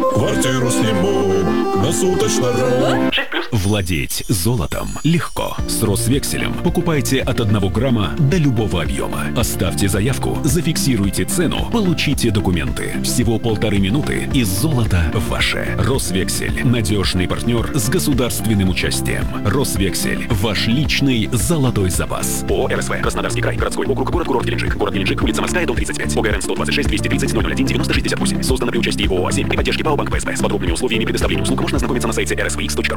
Квартиру сниму на суточно. Владеть золотом легко. С Росвекселем покупайте от 1 грамма до любого объема. Оставьте заявку, зафиксируйте цену, получите документы. Всего 1,5 минуты и золото ваше. Росвексель – надежный партнер с государственным участием. Росвексель – ваш личный золотой запас. ООО «РСВ». Краснодарский край. Городской округ. Город-курорт Геленджик. Город Геленджик. Улица Морская, дом 35. ОГРН 126 230 001 90 68. Создано при участии ООО «А7» при поддержке ПАО «Банк ПСБ». С подробными условиями предоставления услуг можно ознакомиться на сайте rsvx.ru.